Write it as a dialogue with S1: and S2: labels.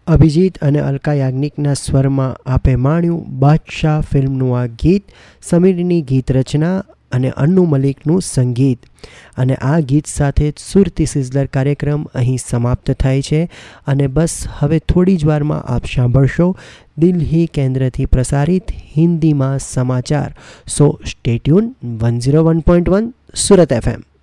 S1: અભિજીત અને અલકા યાજ્ઞિકના સ્વરમાં આપે માણ્યું બાદશાહ ફિલ્મનું આ ગીત. સમીરની ગીત રચના અને અન્નુ મલિકનું સંગીત. અને આ ગીત સાથે જ સુરતી સિઝલર કાર્યક્રમ અહીં સમાપ્ત થાય છે. અને બસ હવે થોડી જ વારમાં આપ સાંભળશો દિલ્હી કેન્દ્રથી પ્રસારિત હિન્દીમાં સમાચાર. સો સ્ટે ટ્યુન 101.1 સુરત FM.